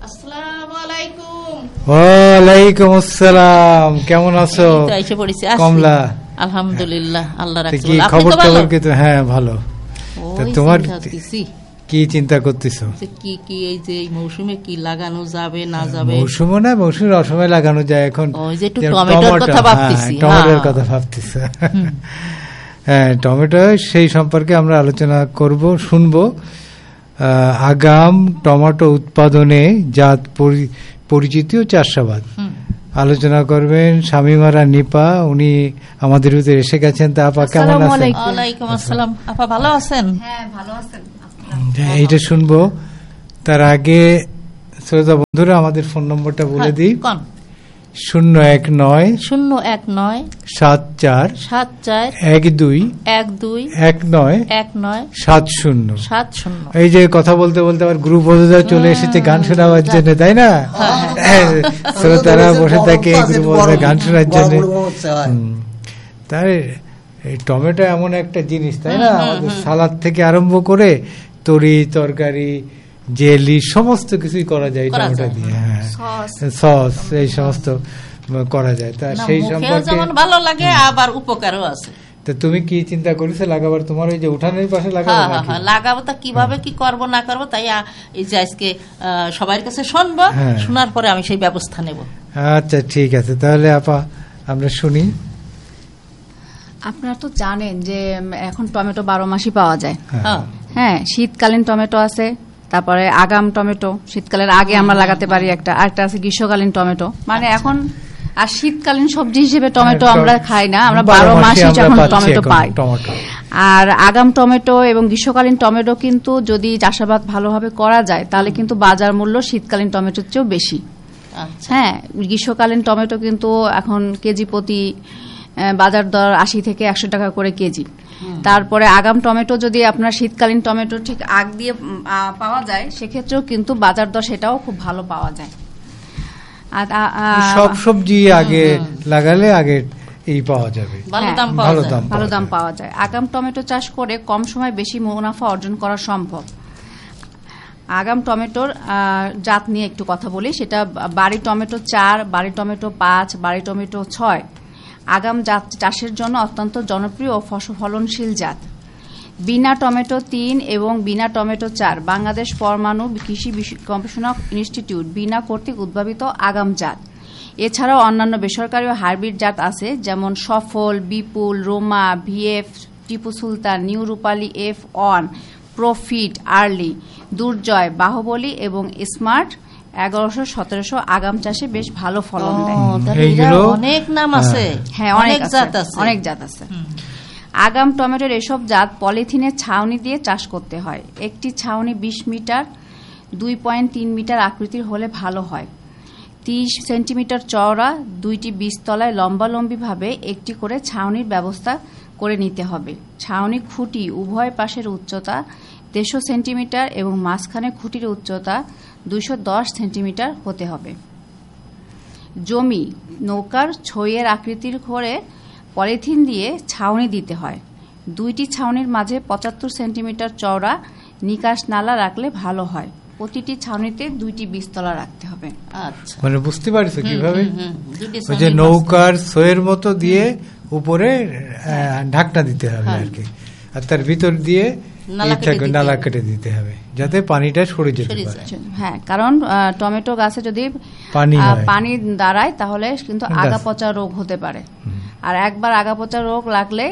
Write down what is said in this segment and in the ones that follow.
আসসালামু আলাইকুম। ওয়ালাইকুম আসসালাম, কেমন আছো? এসে পড়েছি কমলা। আলহামদুলিল্লাহ, আল্লাহ রাখছে। কি খবর টবর কি? হ্যাঁ ভালো। তোমার কি চিন্তা করতেছো? কি কি এই যে মৌসুমে কি লাগানো যাবে না যাবে? মৌসুমে না, মৌসুমের অসময়ে লাগানো যায়। এখন টমেটোর কথা ভাবতেছি। টমেটোর কথা ভাবতেছি। হ্যাঁ, টমেটো সেই সম্পর্কে আমরা আলোচনা করব, শুনবো। আগাম টমেটো উৎপাদনে জাত পরিচিতি ও চাষাবাদ আলোচনা করবেন শামিমারা নিপা। উনি আমাদের ভিতরে এসে গেছেন। তা আপা কেমন আছেন? ওয়ালাইকুম আসসালাম। আপা ভালো আছেন? হ্যাঁ ভালো আছেন। এইটা শুনবো। তার আগে শ্রোতা বন্ধুরা আমাদের ফোন নম্বরটা বলে দিই। 019 74 12 19 70। এই যে কথা বলতে বলতে আবার গ্রুপ বন্ধুরা চলে এসেছে গান শোনাবার জন্য, তাই না? শ্রোতারা বসে থাকে গ্রুপ বন্ধুরা গান শোনার জন্য। তাই এই টমেটো এমন একটা জিনিস, তাই না? আমাদের সালাদ থেকে আরম্ভ করে তরি তরকারি জেলি সমস্ত কিছুই করা যায় টমেটো দিয়ে। হ্যাঁ, সস এই সমস্ত করা যায়। তা সেই সম্পর্কে যেমন ভালো লাগে আবার উপকারও আছে। তো তুমি কি চিন্তা করেছো লাগাবার? তোমার ওই যে উঠানের পাশে লাগাবো? লাগাবো, তা কিভাবে কি করব না করবো তাই এই যে আজকে সবার কাছে শুনবো, শোনার পরে আমি সেই ব্যবস্থা নেব। আচ্ছা ঠিক আছে, তাহলে আপা আমরা শুনি। আপনারা তো জানেন যে এখন টমেটো 12 মাসই পাওয়া যায়। হ্যাঁ, শীতকালীন টমেটো আছে, তারপরে আগাম টমেটো শীতকালের আগে আমরা লাগাতে পারি একটা, আরেকটা আছে গ্রীষ্মকালীন টমেটো। মানে এখন আর শীতকালীন সবজি হিসেবে টমেটো আমরা খাই না, আমরা 12 মাসই যখন টমেটো পাই। আর আগাম টমেটো এবং গ্রীষ্মকালীন টমেটো কিন্তু যদি চাষাবাদ ভালোভাবে করা যায় তাহলে কিন্তু বাজার মূল্য শীতকালীন টমেটোর চেয়েও বেশি। হ্যাঁ, গ্রীষ্মকালীন টমেটো কিন্তু এখন কেজি প্রতি বাজার দর 80 থেকে 100 টাকা করে কেজি। তারপরে আগাম টমেটো যদি আপনার শীতকালীন টমেটো ঠিক আগ দিয়ে পাওয়া যায় সেক্ষেত্রেও কিন্তু বাজার দর সেটাও খুব ভালো পাওয়া যায়। সব সবজি আগে লাগালে আগে এই পাওয়া যাবে, ভালো দাম পাওয়া যায়। আগাম টমেটো চাষ করে কম সময় বেশি মুনাফা অর্জন করা সম্ভব। আগাম টমেটোর জাত নিয়ে একটু কথা বলি। সেটা বাড়ি টমেটো 4, বাড়ি টমেটো 5, বাড়ি টমেটো 6 আগাম জাত চাষের জন্য অত্যন্ত জনপ্রিয় ও ফলনশীল জাত। বিনা টমেটো 3 এবং বিনা টমেটো 4 বাংলাদেশ পরমাণু কৃষি গবেষণা ইনস্টিটিউট বিনা কর্তৃক উদ্ভাবিত আগাম জাত। এছাড়াও অন্যান্য বেসরকারি ও হাইব্রিড জাত আছে, যেমন সফল, বিপুল, রোমা, ভিএফ, টিপু সুলতান, নিউ রূপালী F1, প্রফিট, আর্লি, দুর্জয়, বাহুবলী এবং স্মার্ট 1100-1700 আগাম চাষে বেশ ভালো ফলন দেয়। অনেক নাম আছে। হ্যাঁ, অনেক জাত আছে। আগাম টমেটোর এসব জাত পলিথিনের ছাউনি দিয়ে চাষ করতে হয়। একটি ছাউনি 20 মিটার 2.3 মিটার আকৃতির হলে ভালো হয়। 30 সেন্টিমিটার চওড়া 2টি বীজতলায় লম্বালম্বিভাবে একটি করে ছাউনির ব্যবস্থা করে নিতে হবে। ছাউনি খুঁটি উভয় পাশের উচ্চতা 150 সেন্টিমিটার এবং মাঝখানে খুঁটির উচ্চতা 210 সেন্টিমিটার হতে হবে। জমি নৌকার ছইয়ের আকৃতির করে পলিথিন দিয়ে ছাউনি দিতে হয়। 2টি ছাউনির মাঝে 75 সেন্টিমিটার চওড়া নিকাশ নালা রাখলে ভালো হয়। প্রতিটি ছাউনিতে 2টি বীজতলা রাখতে হবে। আচ্ছা, মানে বুঝতে পারছো কিভাবে? ওই যে নৌকার ছইয়ের মতো দিয়ে উপরে ঢাকনা দিতে হবে আর কি, আর তার ভিতর দিয়ে নালা কেটে দিতে হবে যাতে পানিটা সরে যেতে পারে। হ্যাঁ, কারণ টমেটো গাছে যদি পানি দাঁড়ায় তাহলে কিন্তু আগা পচা রোগ হতে পারে। আর একবার আগা পচা রোগ লাগলে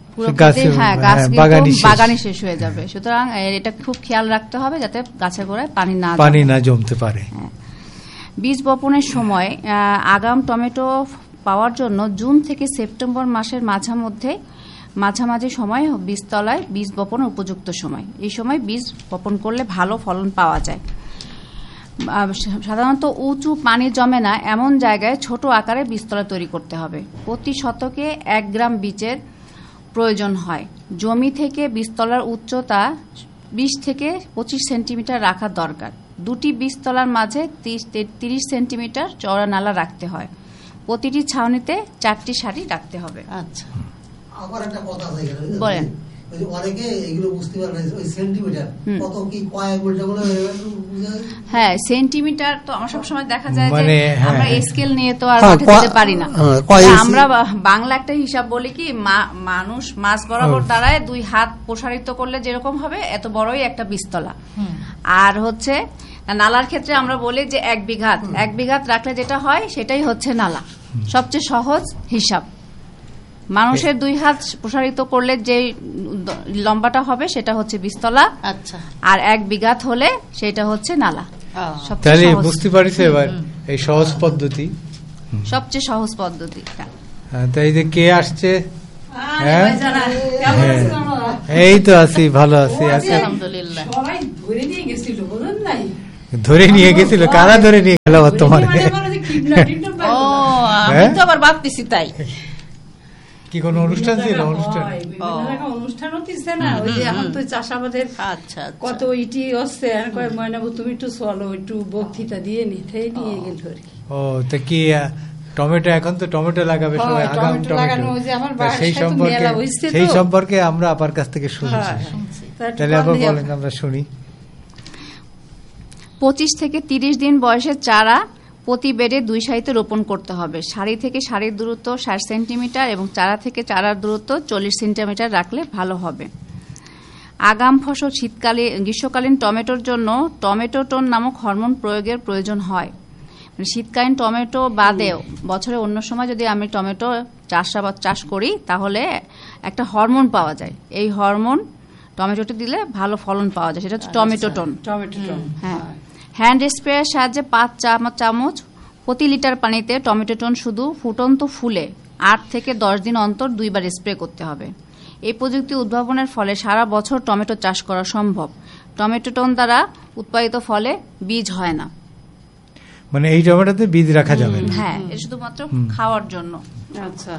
বাগানই শেষ হয়ে যাবে। সুতরাং এটা খুব খেয়াল রাখতে হবে যাতে গাছের গোড়ায় পানি না জমতে পারে। বীজ বপনের সময় আগাম টমেটো পাওয়ার জন্য জুন থেকে সেপ্টেম্বর মাসের মাঝামাঝি সময় বীজতলায় বীজ বপনের উপযুক্ত সময়। এই সময় বীজ বপন করলে ভালো ফলন পাওয়া যায়। সাধারণত উঁচু পানি জমে না এমন জায়গায় ছোট আকারে বীজতলা তৈরি করতে হবে। প্রতি শতকে 1 গ্রাম বীজের প্রয়োজন হয়। জমি থেকে বীজতলার উচ্চতা 20 থেকে 25 সেন্টিমিটার রাখা দরকার। 2টি বীজতলার মাঝে 30 সেন্টিমিটার চওড়া নালা রাখতে হয়। প্রতিটি ছাউনিতে 4টি সারি রাখতে হবে। আচ্ছা, বলেন। অনেকে এগুলো বুঝতে পারে না, ওই সেন্টিমিটার কত কি কয় বলটা বলে। হ্যাঁ, সেন্টিমিটার তো আমার সবসময় দেখা যায় যে মানে আমরা স্কেল নিয়ে তো আর দিতে পারি না। আমরা বাংলা একটা হিসাব বলি কি, মানুষ মাছ বরাবর দাঁড়ায় 2 হাত প্রসারিত করলে যেরকম হবে এত বড়ই একটা বীজতলা। আর হচ্ছে নালার ক্ষেত্রে আমরা বলি যে 1 বিঘাত রাখলে যেটা হয় সেটাই হচ্ছে নালা। সবচেয়ে সহজ হিসাব। মানুষের 2 হাত প্রসারিত করলে যে লম্বাটা হবে সেটা হচ্ছে বীজতলা। আচ্ছা। আর 1 বিঘাত হলে সেটা হচ্ছে নালা। তাহলে বুঝতে পারিস এবার এই সহজ পদ্ধতি, সবচেয়ে সহজ পদ্ধতি। তাই যে কে আসছে? এই তো আছি, ভালো আছি। আলহামদুলিল্লাহ। ধরে নিয়ে গেছিল? কারা ধরে নিয়ে গেল তোমার? ও, আমি তো আবার ভাবতেছি তাই কি কোন অনুষ্ঠান ছিল? অনুষ্ঠান হচ্ছে না, ওই যে এখন তো চাষাবাদের কত ইটি হচ্ছে, ময়নাবু তুমি একটু চলো একটু বক্তৃতা দিয়ে নিতে নিয়ে গেল আর কি। ও, তা কি টমেটো, এখন তো টমেটো লাগাবে সবাই, আগাম টমেটো, সেই সম্পর্কে আমরা আপার কাছ থেকে শুনছি। তাহলে আবার বলেন, আমরা শুনি। 25 থেকে 30 দিন বয়সের চারা প্রতি বেডে 2 সারিতে রোপণ করতে হবে। সারি থেকে সারির দূরত্ব 60 সেন্টিমিটার এবং চারা থেকে চারার দূরত্ব 40 সেন্টিমিটার রাখলে ভালো হবে। আগাম ফসল গ্রীষ্মকালীন টমেটোর জন্য টমেটোটন নামক হরমোন প্রয়োগের প্রয়োজন হয়। মানে শীতকালীন টমেটো বাদেও বছরে অন্য সময় যদি আমি টমেটো চাষ করি তাহলে একটা হরমোন পাওয়া যায়। এই হরমোন টমেটোতে দিলে ভালো ফলন পাওয়া যায়, সেটা হচ্ছে টমেটোটন। হ্যাঁ, হ্যান্ড স্প্রেয়ার সাহায্যে 5 চামচ প্রতি লিটার পানিতে টমেটোটন শুধু ফুটন্ত ফুলে 8 থেকে 10 দিন অন্তর 2 বার স্প্রে করতে হবে। এই প্রযুক্তি উদ্ভাবনের ফলে সারা বছর টমেটো চাষ করা সম্ভব। টমেটোটন দ্বারা উৎপাদিত ফলে বীজ হয় না। মানে এই টমেটোতে বীজ রাখা যাবে না? হ্যাঁ, এটা শুধুমাত্র খাওয়ার জন্য। আচ্ছা।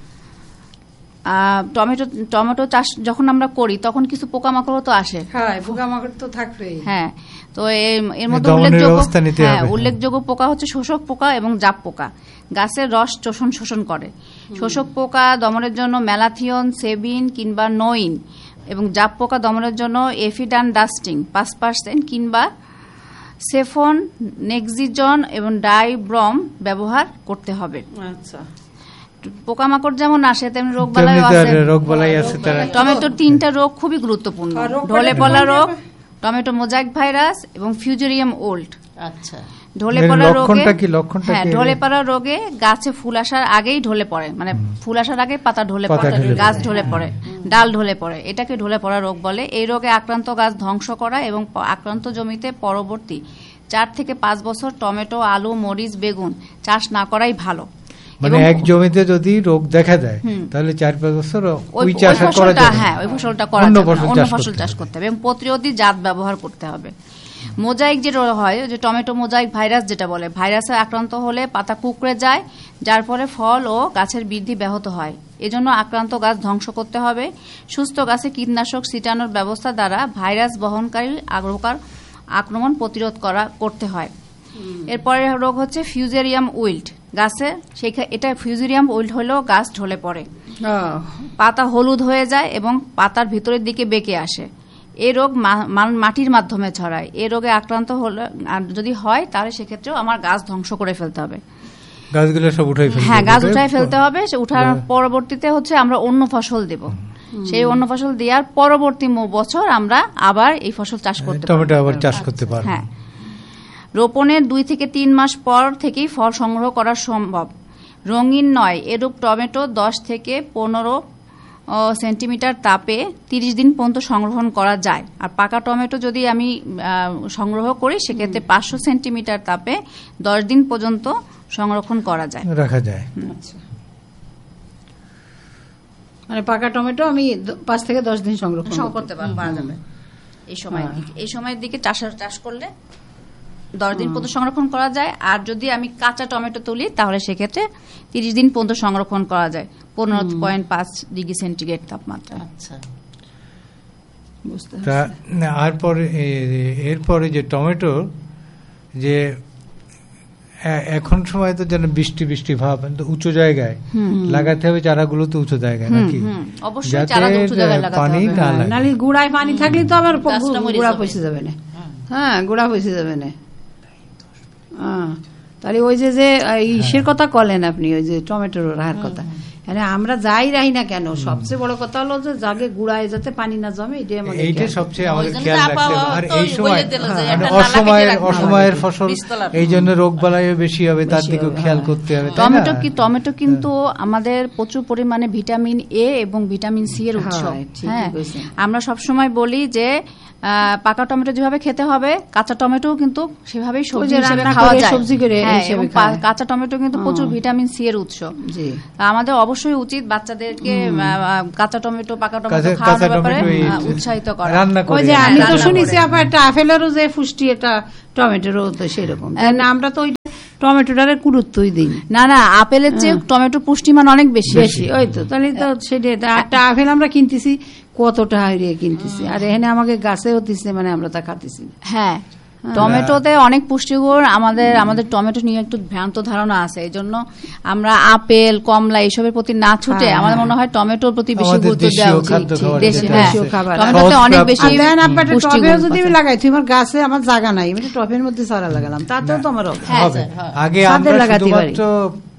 টমেটো চাষ যখন আমরা করি তখন কিছু পোকামাকড় তো আসে। হ্যাঁ, পোকামাকড় তো থাকবেই। হ্যাঁ, তো এর মধ্যে উল্লেখযোগ্য পোকা হচ্ছে শোষক পোকা এবং জাপ পোকা। গাছের রস শোষণ করে। শোষক পোকা দমনের জন্য ম্যালাথিয়ন, সেবিন কিংবা নোইন এবং জাপ পোকা দমনের জন্য এফিডান ডাস্টিং 5% কিংবা সেফন, নেক্সিজন এবং ডাইব্রম ব্যবহার করতে হবে। আচ্ছা। পোকামাকড় যেমন আসে তেমনি রোগবালাই আছে। টমেটোর 3টা রোগ খুবই গুরুত্বপূর্ণ: ঢলে পড়া রোগ, টমেটো মোজাইক ভাইরাস এবং ফিউজেরিয়াম ওল্ড। আচ্ছা। ঢলে পড়া রোগে গাছে ফুল আসার আগেই ঢলে পড়ে, মানে ফুল আসার আগে পাতা ঢলে পড়ে, গাছ ঢলে পড়ে, ডাল ঢলে পড়ে, এটাকে ঢলে পড়া রোগ বলে। এই রোগে আক্রান্ত গাছ ধ্বংস করা এবং আক্রান্ত জমিতে পরবর্তী 4 থেকে 5 বছর টমেটো, আলু, মরিচ, বেগুন চাষ না করাই ভালো। মানে এক জমিতে যদি রোগ দেখা দেয় তাহলে 4-5 বছর ওই চাষ করা যাবে। হ্যাঁ, ওই ফসলটা করা যাবে, অন্য ফসল চাষ করতে হবে এবং প্রতিরোধী জাত ব্যবহার করতে হবে। মোজাইক যে রোগ হয়, যে টমেটো মোজাইক ভাইরাস যেটা বলে, ভাইরাসে আক্রান্ত হলে পাতা কুঁকড়ে যায়, যার ফলে ফল ও গাছের বৃদ্ধি ব্যাহত হয়। এজন্য আক্রান্ত গাছ ধ্বংস করতে হবে। সুস্থ গাছে কীটনাশক ছিটানোর ব্যবস্থা দ্বারা ভাইরাস বহনকারী আক্রমণ প্রতিরোধ করতে হয়। এরপরে রোগ হচ্ছে ফিউজেরিয়াম উইল্ট। গাছে এটা ফিউজেরিয়াম উইল্ট হলেও গাছ ঢলে পড়ে, পাতা হলুদ হয়ে যায় এবং পাতার ভিতরের দিকে বেঁকে আসে। এই রোগ মাটির মাধ্যমে ছড়ায়। এই রোগে আক্রান্ত হলে যদি হয় তাহলে সেক্ষেত্রেও আমার গাছ ধ্বংস করে ফেলতে হবে, গাছগুলো সব উঠাই ফেলতে হবে। হ্যাঁ, গাছ উঠাই ফেলতে হবে। সে উঠার পরবর্তীতে হচ্ছে আমরা অন্য ফসল দেব। সেই অন্য ফসল দেওয়ার পরবর্তী বছর আমরা আবার এই ফসল চাষ করতে পারব, টমেটো আবার চাষ করতে পারব। হ্যাঁ, রোপণের 2 থেকে 3 মাস পর থেকেই ফল সংগ্রহ করা সম্ভব। রঙিন নয় এরূপ টমেটো 10 থেকে 15 সেন্টিমিটার তাপে 30 দিন পর্যন্ত সংরক্ষণ করা যায়। আর পাকা টমেটো যদি আমি সংগ্রহ করি সেক্ষেত্রে 500 সেন্টিমিটার তাপে 10 দিন পর্যন্ত সংরক্ষণ করা যায়, রাখা যায়। আচ্ছা, মানে পাকা টমেটো আমি 5 থেকে 10 দিন সংরক্ষণ করতে পারা যাবে। এই সময়ের দিকে চাষ করলে 10 দিন পর্যন্ত সংরক্ষণ করা যায়। আর যদি আমি কাঁচা টমেটো তুলি তাহলে সেক্ষেত্রে 30 দিন পর্যন্ত সংরক্ষণ করা যায় 15.5 ডিগ্রি সেন্টিগ্রেড তাপমাত্রা। আচ্ছা, এরপরে যে টমেটো যে এখন সময় তো যেন বৃষ্টি বৃষ্টি ভাব, কিন্তু উঁচু জায়গায় লাগাতে হবে চারাগুলো, তো উঁচু জায়গায় নাকি, পানি না লাগে। নাহলে গুড়ায় পানি থাকলে তো আবার গুড়া পচে যাবে না। হ্যাঁ, গুড়া পচে যাবে না। তাহলে ওই যে ইসের কথা বলেন আপনি, ওই যে টমেটোর রাহার কথা, আমরা যাই রাহি না কেন, সবচেয়ে বড় কথা হলো যে জাগে গুড়ায় যাতে পানি না জমে, এইটা সবচেয়ে আমাদের খেয়াল রাখতে হবে। আর এই সময় অসময়ের ফসল, এই জন্য রোগ বালাইও বেশি হবে, তার দিকেও খেয়াল করতে হবে। টমেটো কিন্তু আমাদের প্রচুর পরিমাণে ভিটামিন এ এবং ভিটামিন সি এর উৎস। হ্যাঁ, আমরা সবসময় বলি যে পাকা টমেটো যেভাবে খেতে হবে, কাঁচা টমেটো কিন্তু সেভাবেই সবজি হিসেবে খাওয়া যায়, সবজি করে। কাঁচা টমেটো কিন্তু প্রচুর ভিটামিন সি এর উৎস। আমাদের অবশ্যই উচিত বাচ্চাদেরকে কাঁচা টমেটো, পাকা টমেটো খাওয়ানোর ব্যাপারে উৎসাহিত করা। ওই যে আমি তো শুনেছি আপা, একটা আপেলেরও যে পুষ্টি, এটা টমেটোরও তো সেরকম। আমরা তো টমেটোটার গুরুত্বই দিই না। আপেলের চেয়ে টমেটো পুষ্টিমান অনেক বেশি। ওই তো, তাহলে তো সেটা একটা আপেল আমরা কিনতেছি কতটা হারিয়ে কিনতেছি, আর এখানে আমাকে গাছেও দিচ্ছে, মানে আমরা তা খাতেছি। হ্যাঁ, টমেটোতে অনেক পুষ্টিগুণ। আমাদের টমেটো নিয়ে একটু ভ্রান্ত ধারণা আছে, এই জন্য আমরা আপেল, কমলা এইসবের প্রতি না ছুটে আমার মনে হয় টমেটোর প্রতি বেশি গুরুত্ব দেওয়া উচিত। টমেটোতে অনেক বেশি টবেও যদি আমি লাগাই, তোমার গাছে আমার জায়গা নাই, টবের মধ্যে চারা লাগালাম, তাতেও তো আমার আগে আমরা শুধুমাত্র